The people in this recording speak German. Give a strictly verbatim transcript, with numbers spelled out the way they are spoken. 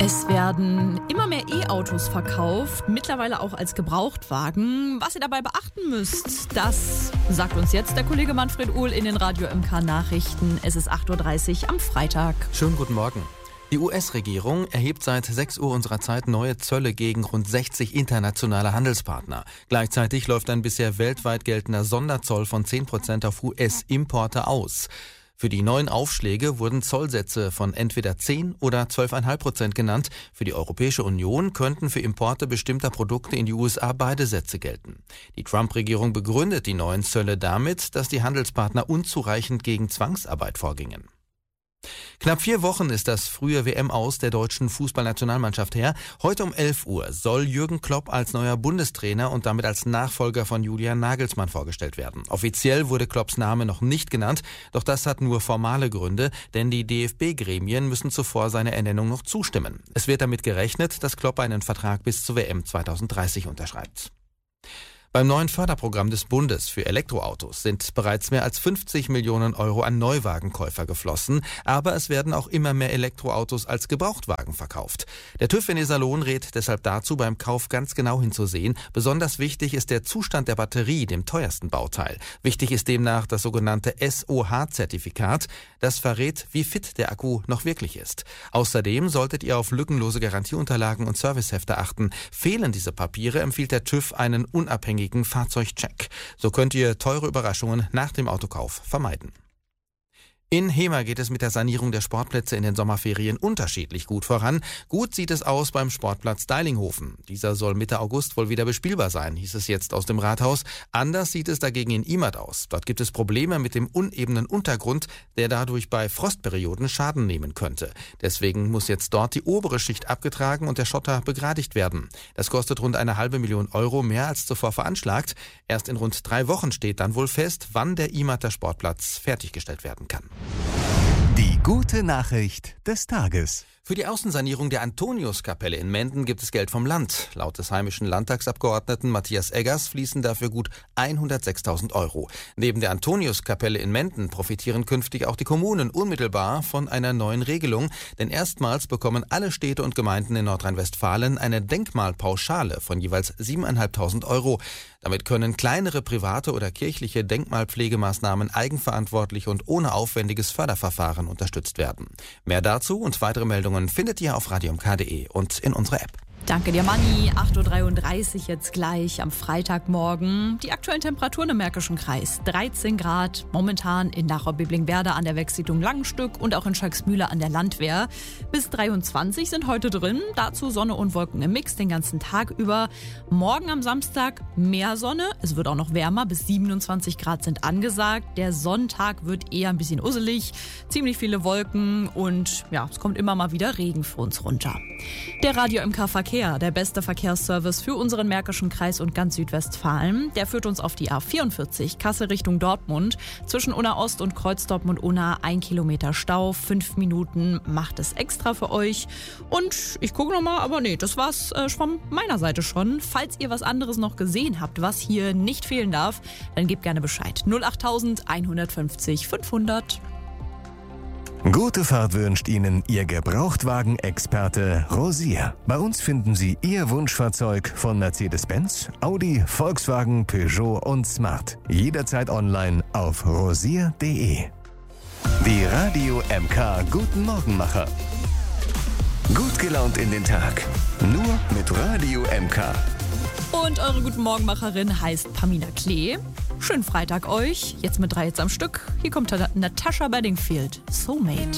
Es werden immer mehr E-Autos verkauft, mittlerweile auch als Gebrauchtwagen. Was ihr dabei beachten müsst, das sagt uns jetzt der Kollege Manfred Uhl in den Radio M K Nachrichten. Es ist acht Uhr dreißig am Freitag. Schönen guten Morgen. Die U S-Regierung erhebt seit sechs Uhr unserer Zeit neue Zölle gegen rund sechzig internationale Handelspartner. Gleichzeitig läuft ein bisher weltweit geltender Sonderzoll von zehn Prozent auf U S-Importe aus. Für die neuen Aufschläge wurden Zollsätze von entweder zehn oder zwölf Komma fünf Prozent genannt. Für die Europäische Union könnten für Importe bestimmter Produkte in die U S A beide Sätze gelten. Die Trump-Regierung begründet die neuen Zölle damit, dass die Handelspartner unzureichend gegen Zwangsarbeit vorgingen. Knapp vier Wochen ist das frühe W M-Aus der deutschen Fußballnationalmannschaft her. Heute um elf Uhr soll Jürgen Klopp als neuer Bundestrainer und damit als Nachfolger von Julian Nagelsmann vorgestellt werden. Offiziell wurde Klopps Name noch nicht genannt, doch das hat nur formale Gründe, denn die D F B-Gremien müssen zuvor seiner Ernennung noch zustimmen. Es wird damit gerechnet, dass Klopp einen Vertrag bis zur W M zwanzig dreißig unterschreibt. Beim neuen Förderprogramm des Bundes für Elektroautos sind bereits mehr als fünfzig Millionen Euro an Neuwagenkäufer geflossen, aber es werden auch immer mehr Elektroautos als Gebrauchtwagen verkauft. Der TÜV in Iserlohn rät deshalb dazu, beim Kauf ganz genau hinzusehen. Besonders wichtig ist der Zustand der Batterie, dem teuersten Bauteil. Wichtig ist demnach das sogenannte S O H-Zertifikat. Das verrät, wie fit der Akku noch wirklich ist. Außerdem solltet ihr auf lückenlose Garantieunterlagen und Servicehefte achten. Fehlen diese Papiere, empfiehlt der TÜV einen unabhängigen Fahrzeugcheck. So könnt ihr teure Überraschungen nach dem Autokauf vermeiden. In Hemer geht es mit der Sanierung der Sportplätze in den Sommerferien unterschiedlich gut voran. Gut sieht es aus beim Sportplatz Deilinghofen. Dieser soll Mitte August wohl wieder bespielbar sein, hieß es jetzt aus dem Rathaus. Anders sieht es dagegen in Imert aus. Dort gibt es Probleme mit dem unebenen Untergrund, der dadurch bei Frostperioden Schaden nehmen könnte. Deswegen muss jetzt dort die obere Schicht abgetragen und der Schotter begradigt werden. Das kostet rund eine halbe Million Euro mehr als zuvor veranschlagt. Erst in rund drei Wochen steht dann wohl fest, wann der Imerter Sportplatz fertiggestellt werden kann. Die gute Nachricht des Tages. Für die Außensanierung der Antoniuskapelle in Menden gibt es Geld vom Land. Laut des heimischen Landtagsabgeordneten Matthias Eggers fließen dafür gut hundertsechstausend Euro. Neben der Antoniuskapelle in Menden profitieren künftig auch die Kommunen unmittelbar von einer neuen Regelung. Denn erstmals bekommen alle Städte und Gemeinden in Nordrhein-Westfalen eine Denkmalpauschale von jeweils siebentausendfünfhundert Euro. Damit können kleinere private oder kirchliche Denkmalpflegemaßnahmen eigenverantwortlich und ohne aufwendiges Förderverfahren unterstützt werden. Mehr dazu und weitere Meldungen findet ihr auf radio m k punkt d e und in unserer App. Danke dir, Manni. acht Uhr dreiunddreißig jetzt gleich am Freitagmorgen. Die aktuellen Temperaturen im Märkischen Kreis. dreizehn Grad momentan in Nachau-Biblingenwerda an der Wegsiedlung Langenstück und auch in Schalksmühle an der Landwehr. Bis dreiundzwanzig sind heute drin. Dazu Sonne und Wolken im Mix den ganzen Tag über. Morgen am Samstag mehr Sonne. Es wird auch noch wärmer. Bis siebenundzwanzig Grad sind angesagt. Der Sonntag wird eher ein bisschen usselig. Ziemlich viele Wolken und ja, es kommt immer mal wieder Regen für uns runter. Der Radio M K Verkehr. Der beste Verkehrsservice für unseren Märkischen Kreis und ganz Südwestfalen. Der führt uns auf die A vierundvierzig, Kassel Richtung Dortmund. Zwischen Unna Ost und Kreuzdortmund Unna ein Kilometer Stau. Fünf Minuten macht es extra für euch. Und ich gucke nochmal, aber nee, das war's äh, von meiner Seite schon. Falls ihr was anderes noch gesehen habt, was hier nicht fehlen darf, dann gebt gerne Bescheid. null acht eins fünf null fünfhundert. Gute Fahrt wünscht Ihnen Ihr Gebrauchtwagen-Experte Rosier. Bei uns finden Sie Ihr Wunschfahrzeug von Mercedes-Benz, Audi, Volkswagen, Peugeot und Smart. Jederzeit online auf rosier punkt de. Die Radio M K Guten Morgenmacher. Gut gelaunt in den Tag. Nur mit Radio M K. Und eure Guten Morgenmacherin heißt Pamina Klee. Schönen Freitag euch. Jetzt mit drei Hits am Stück. Hier kommt Natasha Bedingfield. Soulmate.